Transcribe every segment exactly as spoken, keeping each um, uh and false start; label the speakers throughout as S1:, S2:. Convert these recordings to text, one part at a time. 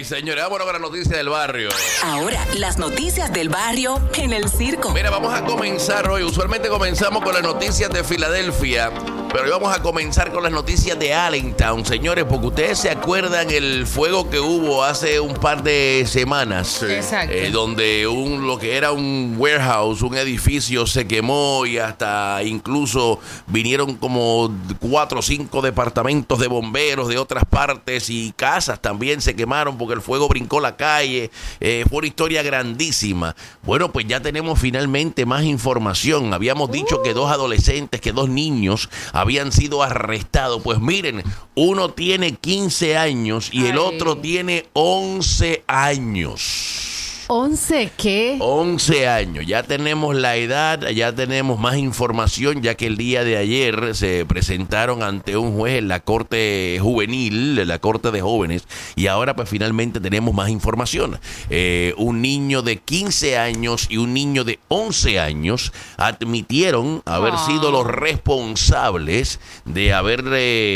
S1: Ay, señores, vámonos con la noticia del barrio.
S2: Ahora, las noticias del barrio en el circo.
S1: Mira, vamos a comenzar hoy. Usualmente comenzamos con las noticias de Filadelfia, pero hoy vamos a comenzar con las noticias de Allentown, señores, porque ustedes se acuerdan el fuego que hubo hace un par de semanas.
S3: Sí. Exacto.
S1: Eh, donde un, lo que era un warehouse, un edificio se quemó y hasta incluso vinieron como cuatro o cinco departamentos de bomberos de otras partes y casas también se quemaron porque el fuego brincó la calle. Eh, fue una historia grandísima. Bueno, pues ya tenemos finalmente más información. Habíamos dicho que dos adolescentes, que dos niños habían sido arrestados. Pues miren, uno tiene quince años y el
S3: Ay.
S1: otro tiene once años.
S3: ¿once qué?
S1: once años. Ya tenemos la edad, ya tenemos más información, ya que el día de ayer se presentaron ante un juez en la corte juvenil, en la corte de jóvenes, y ahora pues finalmente tenemos más información. Eh, un niño de quince años y un niño de once años admitieron haber
S3: Oh.
S1: sido los responsables de haber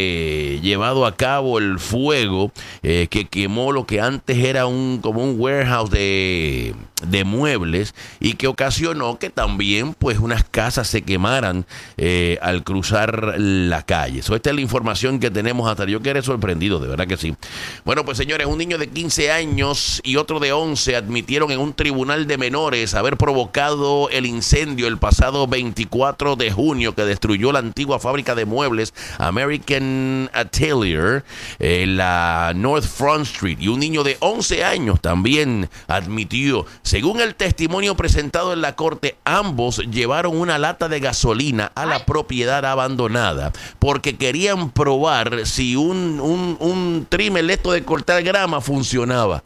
S1: eh, llevado a cabo el fuego eh, que quemó lo que antes era un como un warehouse de de muebles y que ocasionó que también pues unas casas se quemaran eh, al cruzar la calle. So, esta es la información que tenemos hasta. Yo quedé sorprendido, de verdad que sí. Bueno, pues señores, un niño de quince años y otro de once admitieron en un tribunal de menores haber provocado el incendio el pasado veinticuatro de junio que destruyó la antigua fábrica de muebles American Atelier en la North Front Street, y un niño de once años también admitió. Según el testimonio presentado en la corte, ambos llevaron una lata de gasolina a la propiedad abandonada porque querían probar si un, un, un trimmer esto de cortar grama funcionaba.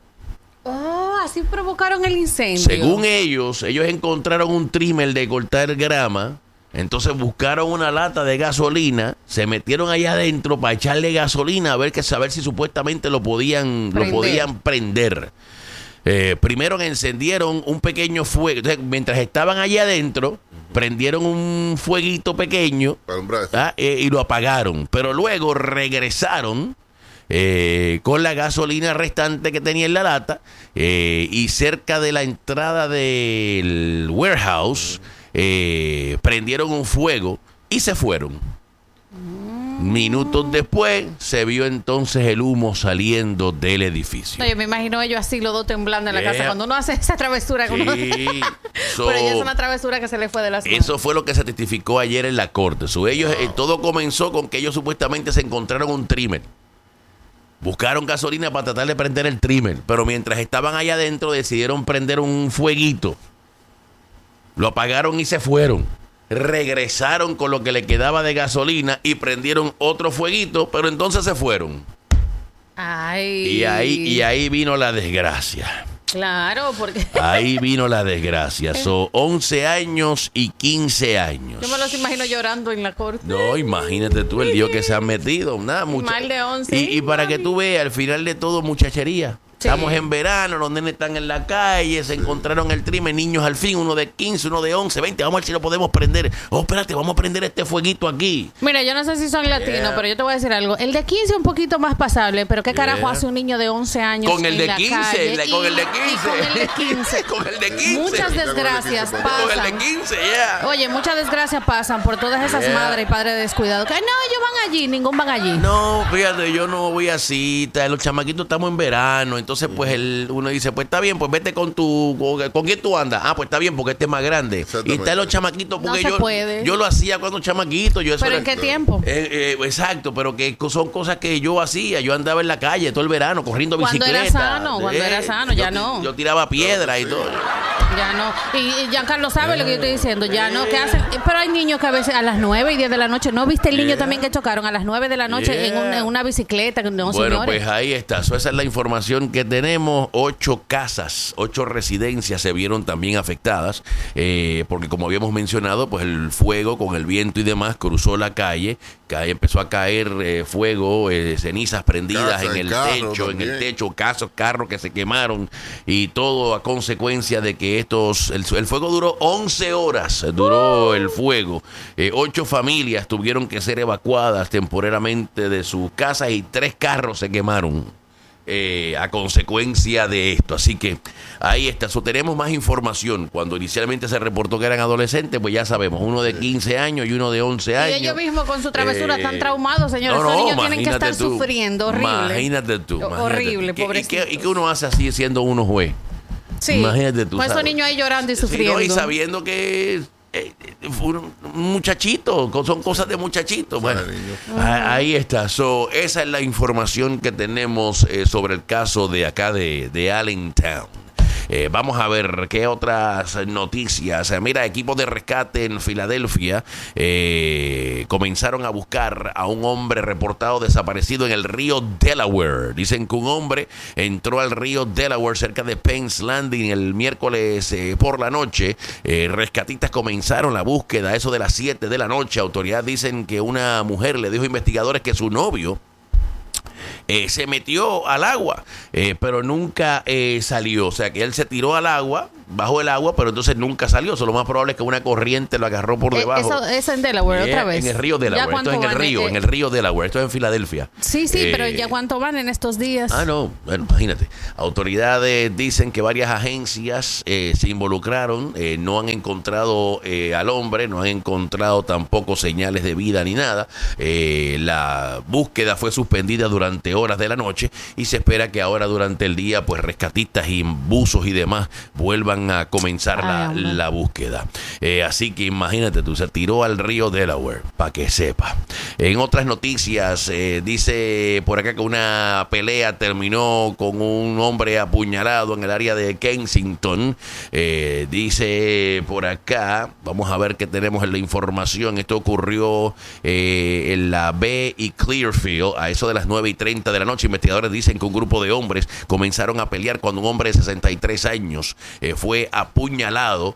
S3: Oh, así provocaron el incendio.
S1: Según ellos, ellos encontraron un trimmer de cortar grama. Entonces buscaron una lata de gasolina, se metieron allá adentro para echarle gasolina a ver que saber si supuestamente lo podían, lo podían prender. Eh, primero encendieron un pequeño fuego. Entonces, mientras estaban allá adentro, prendieron un fueguito pequeño ¿ah? eh, y lo apagaron. Pero luego regresaron eh, con la gasolina restante que tenía en la lata eh, y cerca de la entrada del warehouse eh, prendieron un fuego y se fueron. Minutos después se vio entonces el humo saliendo del edificio.
S3: No, yo me imagino ellos así, los dos temblando en la
S1: Yeah.
S3: casa cuando uno hace esa travesura.
S1: Sí.
S3: Uno...
S1: So,
S3: Pero ya es una travesura que se le fue de las manos.
S1: eso fue lo que se testificó ayer en la corte. So, ellos, eh, todo comenzó con que ellos supuestamente se encontraron un trimmer. Buscaron gasolina para tratar de prender el trimmer, pero mientras estaban allá adentro decidieron prender un fueguito. Lo apagaron y se fueron. Regresaron con lo que le quedaba de gasolina y prendieron otro fueguito, pero entonces se fueron.
S3: Ay.
S1: Y ahí, y ahí vino la desgracia.
S3: Claro, porque...
S1: Ahí vino la desgracia. Son once años y quince años.
S3: Yo me los imagino llorando en la corte.
S1: No, imagínate tú el lío que se han metido. Nada, mucha...
S3: Mal de once.
S1: Y, y para
S3: Mami.
S1: que tú veas, al final de todo, muchachería.
S3: Sí.
S1: Estamos en verano, los nenes están en la calle, se encontraron el trimmer, niños al fin, uno de quince, uno de once, veinte, vamos a ver si lo podemos prender. Oh, espérate, vamos a prender este fueguito aquí.
S3: Mira, yo no sé si son latinos,
S1: Yeah.
S3: pero yo te voy a decir algo. El de quince es un poquito más pasable, pero ¿qué carajo
S1: Yeah.
S3: hace un niño de once años
S1: Con el
S3: en
S1: de
S3: la
S1: quince,
S3: calle?
S1: le- con
S3: Y-
S1: el de
S3: y
S1: quince.
S3: con el de quince.
S1: Con el de quince.
S3: Muchas desgracias
S1: Con el de
S3: pasan.
S1: quince, ya.
S3: Oye, muchas desgracias pasan por todas esas
S1: Yeah.
S3: madres y padres descuidados. Que no, ellos van allí, ningún van allí.
S1: No, fíjate, yo no voy a cita, los chamaquitos estamos en verano, entonces pues el, uno dice, pues está bien, pues vete con tu, con, ¿con quién tú andas? Ah, pues está bien, porque este es más grande. Y
S4: Exactamente.
S1: están los chamaquitos,
S3: No
S1: porque
S3: se
S1: yo,
S3: puede.
S1: yo lo hacía cuando chamaquito. Yo eso
S3: ¿Pero
S1: era-
S3: en qué tiempo?
S1: Eh, eh, exacto, pero que son cosas que yo hacía. Yo andaba en la calle todo el verano corriendo
S3: Cuando
S1: bicicleta.
S3: era sano, cuando era sano, ya
S1: yo,
S3: no.
S1: Yo tiraba piedra y todo.
S3: Ya no. Y, y Giancarlo sabe lo que yo estoy diciendo. Ya no, ¿qué hacen? Pero hay niños que a veces a las nueve y diez de la noche, ¿no viste el niño
S1: Yeah.
S3: también que chocaron a las nueve de la noche
S1: Yeah.
S3: en, un- en una bicicleta? No,
S1: Bueno,
S3: señores.
S1: pues ahí está. So, esa es la información que tenemos. Ocho casas, ocho residencias se vieron también afectadas, eh, porque como habíamos mencionado, pues el fuego con el viento y demás cruzó la calle, que ahí empezó a caer eh, fuego, eh, cenizas prendidas
S4: Casa,
S1: en el
S4: carro
S1: techo, en el
S4: también.
S1: techo, casos, carros que se quemaron y todo a consecuencia de que estos, el, el fuego duró once horas, duró el fuego. Eh, ocho familias tuvieron que ser evacuadas temporalmente de sus casas y tres carros se quemaron. eh, a consecuencia de esto. Así que ahí está. So, tenemos más información. Cuando inicialmente se reportó que eran adolescentes, pues ya sabemos, uno de quince años y uno de once años.
S3: Y ellos mismos con su travesura
S1: eh,
S3: están traumados, señores.
S1: No, no,
S3: Esos niños tienen que estar
S1: tú,
S3: sufriendo, horrible.
S1: Imagínate tú. Imagínate.
S3: Horrible,
S1: ¿Y qué,
S3: pobrecito.
S1: ¿Y qué uno hace así siendo uno juez?
S3: Sí,
S1: imagínate tú.
S3: con esos niños ahí llorando y sufriendo.
S1: Sí, no, y sabiendo que eh, fue un muchachito, son cosas de muchachito. Bueno, ah, ahí está. So, esa es la información que tenemos eh, sobre el caso de acá de, de Allentown. Eh, vamos a ver qué otras noticias. Eh, mira, equipos de rescate en Filadelfia eh, comenzaron a buscar a un hombre reportado desaparecido en el río Delaware. Dicen que un hombre entró al río Delaware cerca de Penn's Landing el miércoles eh, por la noche. Eh, rescatistas comenzaron la búsqueda a eso de las siete de la noche. Autoridades dicen que una mujer le dijo a investigadores que su novio Eh, se metió al agua, eh, pero nunca eh, salió. O sea, que él se tiró al agua, bajo el agua, pero entonces nunca salió. So, lo más probable es que una corriente lo agarró por debajo.
S3: Eso es en Delaware,
S1: yeah,
S3: otra vez.
S1: En el río Delaware. Esto es en el río,
S3: eh,
S1: en el río Delaware. Esto es en Filadelfia.
S3: Sí, sí,
S1: eh,
S3: pero ¿ya cuánto van en estos días?
S1: Ah, no. Bueno, imagínate. Autoridades dicen que varias agencias eh, se involucraron. Eh, no han encontrado eh, al hombre, no han encontrado tampoco señales de vida ni nada. Eh, la búsqueda fue suspendida durante horas de la noche y se espera que ahora durante el día pues rescatistas y buzos y demás vuelvan a comenzar la,
S3: Ay,
S1: la búsqueda. Eh, así que imagínate tú, se tiró al río Delaware, para que sepa. En otras noticias, eh, dice por acá que una pelea terminó con un hombre apuñalado en el área de Kensington. Eh, dice por acá, vamos a ver qué tenemos en la información. Esto ocurrió eh, en la B y Clearfield a eso de las nueve y treinta de la noche. Investigadores dicen que un grupo de hombres comenzaron a pelear cuando un hombre de sesenta y tres años eh, fue apuñalado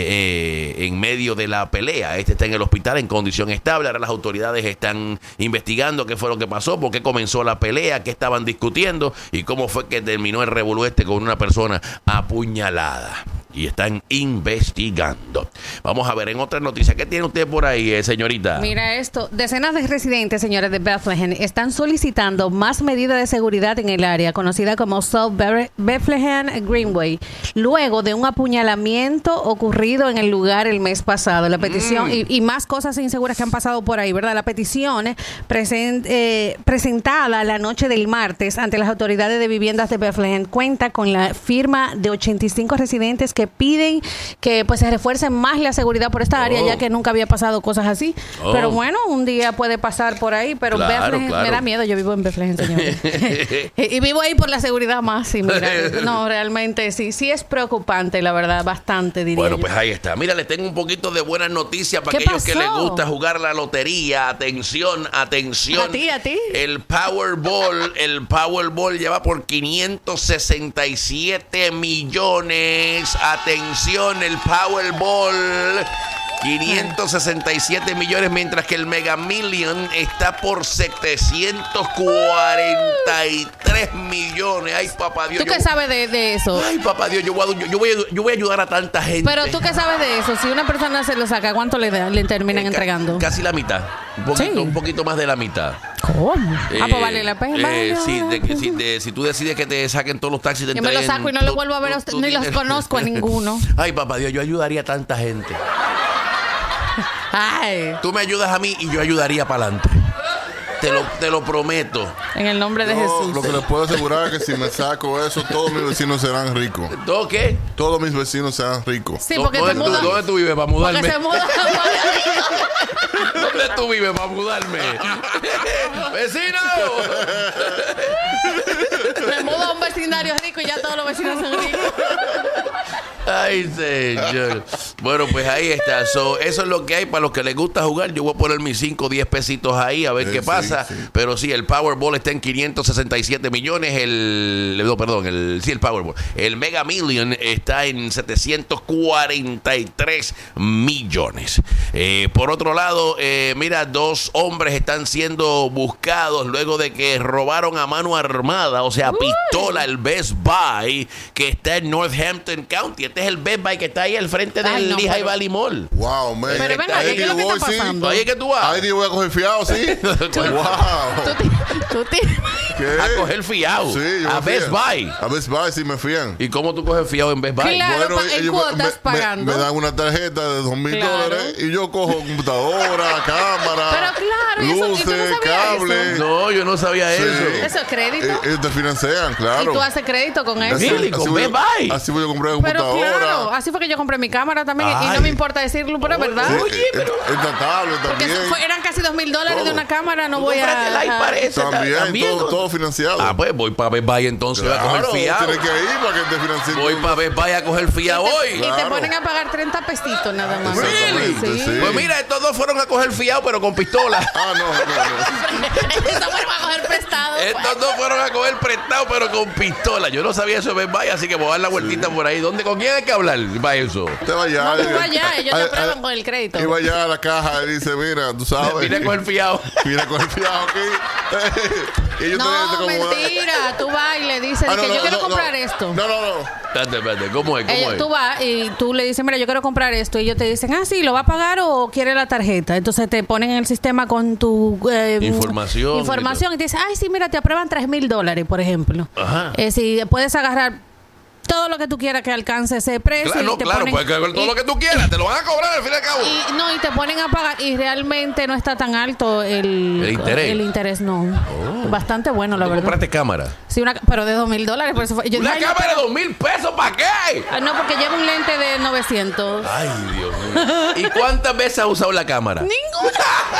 S1: eh, eh, en medio de la pelea. Este está en el hospital en condición estable. Ahora las autoridades están investigando qué fue lo que pasó, por qué comenzó la pelea, qué estaban discutiendo y cómo fue que terminó el revolú este con una persona apuñalada. Y están investigando. Vamos a ver en otras noticias. ¿Qué tiene usted por ahí, eh, señorita?
S3: Mira esto. Decenas de residentes, señores, de Bethlehem están solicitando más medidas de seguridad en el área conocida como South Bethlehem Greenway, luego de un apuñalamiento ocurrido en el lugar el mes pasado. La petición mm. y, y más cosas inseguras que han pasado por ahí, ¿verdad? La petición present, eh, presentada la noche del martes ante las autoridades de viviendas de Bethlehem cuenta con la firma de ochenta y cinco residentes que que piden que pues se refuerce más la seguridad por esta área, oh. ya que nunca había pasado cosas así. Oh. Pero bueno, un día puede pasar por ahí, pero claro, Bethlehem claro. me da miedo. Yo vivo en Bethlehem, señores. y, y vivo ahí por la seguridad más. Y mira, no, realmente sí, sí es preocupante, la verdad, bastante, diría
S1: Bueno,
S3: yo.
S1: pues ahí está. Mira, le tengo un poquito de buenas noticias para aquellos pasó? que les gusta jugar la lotería. Atención, atención.
S3: A ti, a ti.
S1: El Powerball, el Powerball lleva por quinientos sesenta y siete millones. Atención, el Powerball, quinientos sesenta y siete millones, mientras que el Mega Million está por setecientos cuarenta y tres millones. Ay, papá Dios.
S3: ¿Tú qué
S1: yo,
S3: sabes de, de eso?
S1: Ay, papá Dios, yo voy, a, yo, voy a, yo voy a ayudar a tanta gente.
S3: Pero tú qué sabes de eso. Si una persona se lo saca, ¿cuánto le, da, le terminan eh, entregando?
S1: Casi la mitad. Un poquito,
S3: sí.
S1: un poquito más de la mitad.
S3: ¿Cómo?
S1: Eh,
S3: ah, pues vale la pena.
S1: Eh, sí, de, de, si, de, si tú decides que te saquen todos los taxis, te
S3: yo me los saco y no los vuelvo a ver,
S1: tú, tú,
S3: ni
S1: tú,
S3: los conozco a ninguno.
S1: Ay, papá Dios, yo ayudaría a tanta gente.
S3: Ay.
S1: Tú me ayudas a mí y yo ayudaría para adelante. Te lo, te lo prometo.
S3: En el nombre de
S4: no,
S3: Jesús.
S4: Lo que les puedo asegurar es que si me saco eso, todos mis vecinos serán ricos.
S1: ¿Todo qué?
S4: Todos mis vecinos serán ricos.
S3: Sí, porque
S1: ¿Dónde,
S3: se mudan.
S1: ¿Dónde tú vives para mudarme?
S3: Porque se mudan.
S1: ¿Dónde tú vives para mudarme? ¡Vecino!
S3: Me mudo a un vecindario rico y ya todos los vecinos son ricos.
S1: Ay, señor. Bueno, pues ahí está. So, eso es lo que hay para los que les gusta jugar. Yo voy a poner mis cinco o diez pesitos ahí a ver sí, qué pasa. Sí, sí. Pero sí, el Powerball está en quinientos sesenta y siete millones. El, no, perdón, el, sí, el Powerball. El Mega Million está en setecientos cuarenta y tres millones. Eh, por otro lado, eh, mira, dos hombres están siendo buscados luego de que robaron a mano armada, o sea, Uy. pistola, el Best Buy, que está en Northampton County. Este es el Best Buy que está ahí al frente del,
S3: no,
S1: Lija y
S3: pero-
S1: Balimol.
S4: Wow, man.
S3: Pero ven acá,
S4: Ahí
S3: ¿qué es lo que
S4: voy,
S3: está
S4: sí.
S3: pasando?
S1: Ahí es que tú vas.
S4: Ahí yo voy a coger fiado, sí.
S3: Tú
S4: Wow.
S3: ti- tú ti-
S4: ¿Qué?
S1: A coger fiado.
S4: Sí, yo
S1: a
S4: me
S1: Best
S4: fían.
S1: Buy.
S4: A Best Buy sí me fían.
S1: ¿Y cómo tú coges fiado en Best Buy?
S3: Claro. pa- en
S4: ellos
S3: cuotas
S4: me, me-
S3: pagando.
S4: me dan una tarjeta de dos mil
S3: Claro.
S4: dólares y yo cojo computadora, cámara,
S3: Pero claro, y eso- y tú no
S4: luces,
S3: sabías
S4: cable.
S3: eso.
S1: No, yo no sabía
S4: Sí.
S1: eso.
S3: Eso es crédito.
S4: Eh, Ellos te financian, claro.
S3: Y tú haces crédito con eso.
S1: Really, con
S4: voy,
S1: Best Buy.
S4: así voy a comprar
S3: Pero
S4: computadora.
S3: claro, así fue que yo compré mi cámara también y
S1: Ay.
S3: no me importa decirlo, pero es verdad.
S4: Sí,
S1: Oye,
S4: eh,
S1: pero-
S4: eh, esta tablet
S3: Porque
S4: también.
S3: eso fue- eran casi dos mil dólares de
S4: Todo.
S3: una cámara, no
S1: Tú
S3: voy
S1: compraste el
S3: a...
S1: iPad ese,
S4: También,
S1: también.
S4: todo, todo financiado.
S1: Ah, pues voy para Best Buy entonces voy a
S4: claro,
S1: coger fiado.
S4: tienes que ir para que te financien.
S1: Voy
S4: todo.
S1: para Best Buy a coger fiado
S3: Y te-
S1: hoy.
S3: Y te
S4: Claro.
S3: ponen a pagar treinta pesitos nada más.
S4: Exactamente,
S3: Sí.
S4: sí.
S1: Pues mira, estos dos fueron a coger fiado, pero con pistola.
S4: Ah, no, no, no.
S3: Eso fueron a coger prestado.
S1: Estos dos fueron a coger prestado, pero con pistola. Yo no sabía eso de Best Buy, así que voy a dar la vueltita por ahí. ¿Dónde, ¿Con quién hay que hablar para eso?
S4: Te va allá.
S3: No, tú
S4: eh,
S3: vas allá, ellos te
S4: eh,
S3: aprueban
S4: eh,
S3: con el crédito.
S4: Y va allá a la caja y dice, mira, tú sabes.
S1: Vine a coger fiado.
S4: Mira con el fiado aquí. Y ellos te
S3: No,
S4: dicen como,
S3: mentira. Tú vas y le dices
S4: Ah,
S3: que
S4: no,
S3: yo
S4: no,
S3: quiero
S4: no,
S3: comprar
S4: no.
S3: esto.
S4: No, no, no.
S1: Espérate, espérate, ¿cómo es? ¿Cómo
S3: Ellos-
S1: es?
S3: tú vas y tú le dices, mira, yo quiero comprar esto. Y ellos te dicen, ah, sí, ¿lo va a pagar o quiere la tarjeta? Entonces te ponen en el sistema con tu eh,
S1: Información y
S3: información y te dicen, ay, sí, mira, te aprueban tres mil dólares, por ejemplo.
S1: Ajá.
S3: Eh, si puedes agarrar todo lo que tú quieras que alcance ese precio.
S1: Claro,
S3: y
S1: no,
S3: te
S1: claro,
S3: ponen-
S1: pues que todo
S3: y-
S1: lo que tú quieras, te lo van a cobrar al fin y al cabo.
S3: y, no, y te ponen a pagar y realmente no está tan alto el,
S1: El interés.
S3: el interés, no. Bastante bueno, la
S1: ¿Tú
S3: verdad.
S1: compraste cámara?
S3: Sí, una, pero de dos mil dólares. Por eso fue- yo
S1: ¿Una
S3: dije, ay, no,
S1: cámara de
S3: pero-
S1: dos mil pesos para qué?
S3: Ah, no, porque lleva un lente de novecientos.
S1: Ay, Dios mío. ¿Y cuántas veces has usado la cámara?
S3: Ninguna.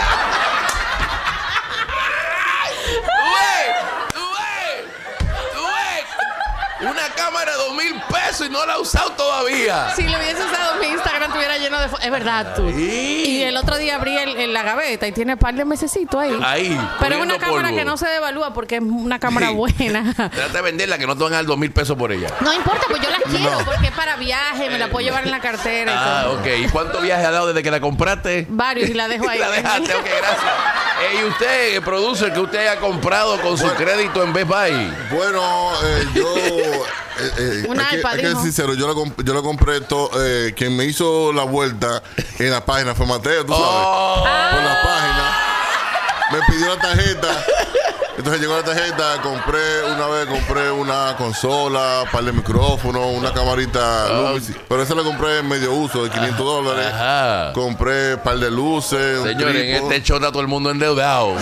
S1: ¡Tú ves! ¡Tú ves! ¡Tú ves! Una cámara de dos mil pesos y no la has usado todavía.
S3: Si lo hubiese usado, mi Instagram estuviera lleno de fotos. Es verdad, tú.
S1: Ahí.
S3: Y el otro día abrí el, el- la gaveta y tiene un par de mesecitos ahí.
S1: Ahí,
S3: Pero es una
S1: poniendo
S3: cámara
S1: polvo.
S3: que no se devalúa porque es una cámara
S1: Sí.
S3: buena.
S1: Trata de venderla, que no te van a dar dos mil pesos por ella.
S3: No importa, pues yo la quiero porque es para viaje, me la puedo llevar en la cartera y
S1: Ah,
S3: todo.
S1: ok. ¿Y cuántos viajes ha dado desde que la compraste?
S3: Varios y la dejo ahí.
S1: La dejaste, ok, gracias. Eh, ¿Y usted, el producer, que usted haya comprado con su crédito en Best Buy?
S4: Bueno, eh, yo. eh, eh,
S3: Un
S4: hay que,
S3: iPad,
S4: hay que ser
S3: dijo.
S4: sincero, yo lo, comp- yo lo compré todo. Eh, quien me hizo la vuelta en la página fue Mateo, tú sabes.
S1: Oh.
S4: Por la página. Me pidió la tarjeta. Entonces llegó la tarjeta, compré una vez, compré una consola, par de micrófonos, una camarita Lumix, pero esa la compré en medio uso de quinientos dólares.
S1: Ajá.
S4: Compré par de luces, un
S1: Señores, en
S4: trípode.
S1: este show está todo el mundo endeudado.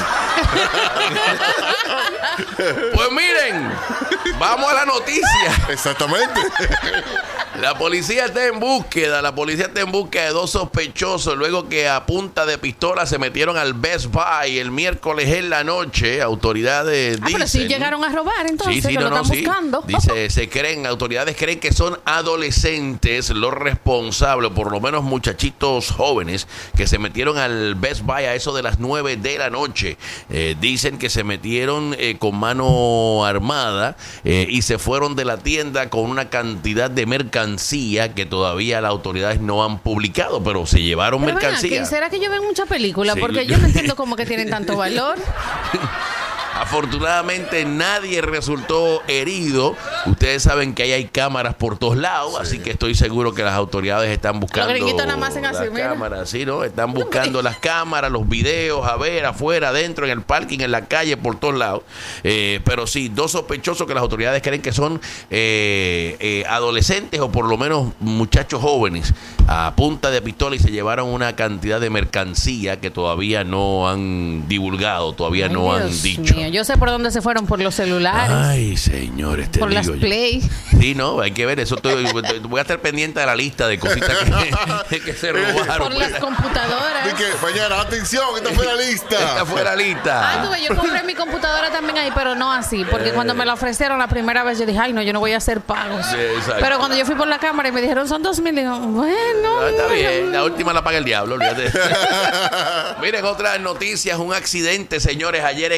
S1: Pues miren, vamos a la noticia.
S4: Exactamente.
S1: La policía está en búsqueda, la policía está en búsqueda de dos sospechosos luego que a punta de pistola se metieron al Best Buy el miércoles en la noche. Autoridades
S3: Ah,
S1: dicen...
S3: pero sí llegaron a robar entonces,
S1: Sí, sí,
S3: que
S1: no,
S3: lo
S1: no,
S3: están
S1: sí.
S3: buscando.
S1: Dice, se creen, autoridades creen que son adolescentes los responsables, por lo menos muchachitos jóvenes, que se metieron al Best Buy a eso de las nueve de la noche. Eh, dicen que se metieron eh, con mano armada eh, y se fueron de la tienda con una cantidad de mercancía que todavía las autoridades no han publicado, pero se llevaron
S3: Pero ven
S1: mercancía.
S3: aquí, ¿será que yo veo mucha película?
S1: Sí,
S3: Porque
S1: yo-
S3: yo no entiendo cómo que tienen tanto valor.
S1: Afortunadamente nadie resultó herido. Ustedes saben que ahí hay cámaras por todos lados, así que estoy seguro que las autoridades están buscando
S3: gringuitos nada más hacen
S1: las
S3: así, mira.
S1: cámaras, ¿sí, no? Están buscando las cámaras, los videos, a ver, afuera, adentro, en el parking, en la calle, por todos lados. Eh, pero sí, dos sospechosos que las autoridades creen que son eh, eh, adolescentes o por lo menos muchachos jóvenes a punta de pistola y se llevaron una cantidad de mercancía que todavía no han divulgado, todavía
S3: Ay,
S1: no
S3: Dios
S1: han dicho.
S3: mío, yo sé por dónde se fueron, por los celulares,
S1: Ay, señores, te
S3: por
S1: digo
S3: las
S1: yo.
S3: Play.
S1: Sí, no, hay que ver eso. Estoy, voy a estar pendiente de la lista de cositas que, que se robaron.
S3: Por las computadoras.
S4: Así que, mañana, atención, esta fue la lista.
S1: Esta fue la
S3: Ah,
S1: lista.
S3: tú ves, yo compré mi computadora también ahí, pero no así, porque cuando me la ofrecieron la primera vez yo dije, ay, no, yo no voy a hacer pagos.
S1: Sí, exacto.
S3: Pero cuando yo fui por la cámara y me dijeron, son dos mil, digo, bueno.
S1: Ah, está
S3: no,
S1: bien,
S3: no.
S1: la última la paga el diablo, olvídate. Miren, otras noticias, un accidente, señores, ayer en Allen,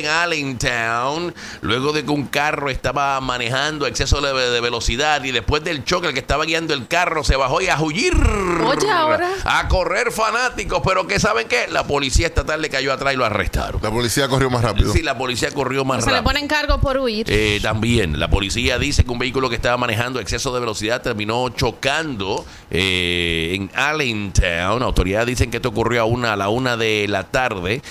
S1: Allentown, luego de que un carro estaba manejando a exceso de, de velocidad y después del choque el que estaba guiando el carro se bajó y a huir.
S3: Oye, ahora.
S1: A correr fanáticos, pero que ¿saben qué? La policía estatal le cayó atrás y lo arrestaron.
S4: La policía corrió más rápido.
S1: Sí, la policía corrió más
S3: Se
S1: rápido.
S3: le ponen cargo por huir.
S1: Eh, también, la policía dice que un vehículo que estaba manejando a exceso de velocidad terminó chocando eh, en Allentown. Autoridades dicen que esto ocurrió a, una, a la una de la tarde.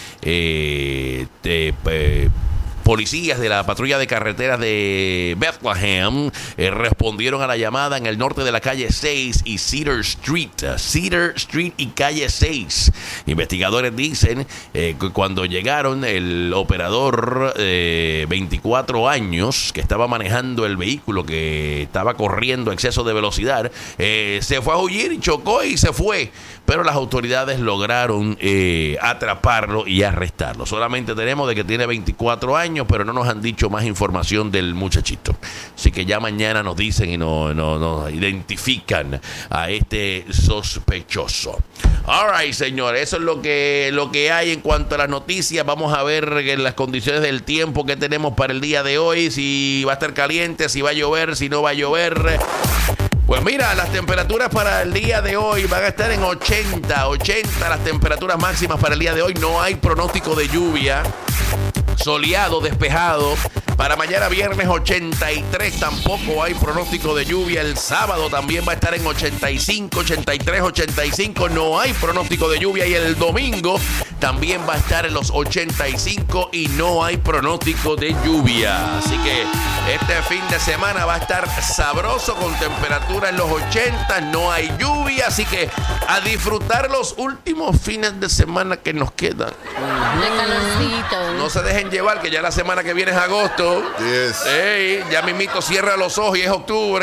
S1: Eh, de, eh, Policías de la patrulla de carreteras de Bethlehem eh, respondieron a la llamada en el norte de la calle seis y Cedar Street. Cedar Street y calle seis. Investigadores dicen eh, que cuando llegaron, el operador de eh, veinticuatro años que estaba manejando el vehículo que estaba corriendo a exceso de velocidad eh, se fue a huir y chocó y se fue. Pero las autoridades lograron eh, atraparlo y arrestarlo. Solamente tenemos de que tiene veinticuatro años, pero no nos han dicho más información del muchachito. Así que ya mañana nos dicen y nos no, no identifican a este sospechoso. All right, señores, eso es lo que, lo que hay en cuanto a las noticias. Vamos a ver en las condiciones del tiempo que tenemos para el día de hoy, si va a estar caliente, si va a llover, si no va a llover. Pues mira, las temperaturas para el día de hoy van a estar en ochenta, ochenta las temperaturas máximas para el día de hoy. No hay pronóstico de lluvia. Soleado, despejado. Para mañana viernes ochenta y tres, tampoco hay pronóstico de lluvia. El sábado también va a estar en ochenta y cinco, ochenta y tres, ochenta y cinco. No hay pronóstico de lluvia. Y el domingo también va a estar en los ochenta y cinco y no hay pronóstico de lluvia. Así que este fin de semana va a estar sabroso con temperatura en los ochenta. No hay lluvia. Así que a disfrutar los últimos fines de semana que nos quedan.
S3: De calorcito.
S1: No se dejen llevar, que ya la semana que viene es agosto.
S4: Yes.
S1: Ey, ya mismito cierra los ojos y es octubre.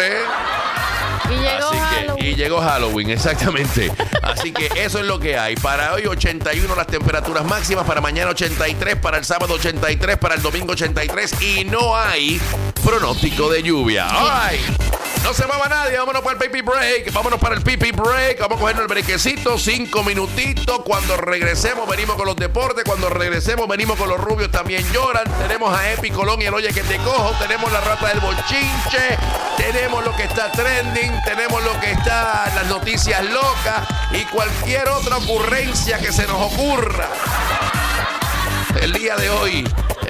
S3: Y llegó
S1: Así que,
S3: Halloween.
S1: y llegó Halloween, exactamente. Así que eso es lo que hay. Para hoy ochenta y uno las temperaturas máximas, para mañana ochenta y tres, para el sábado ochenta y tres, para el domingo ochenta y tres y no hay pronóstico de lluvia. All right. No se mueva nadie, vámonos para el pipi break. Vámonos para el pipi break. Vamos a cogernos el brequecito, cinco minutitos. Cuando regresemos, venimos con los deportes. Cuando regresemos, venimos con los rubios también lloran. Tenemos a Epi Colón y el Oye que te cojo. Tenemos la rata del bochinche. Tenemos lo que está trending. Tenemos lo que está las noticias locas. Y cualquier otra ocurrencia que se nos ocurra. El día de hoy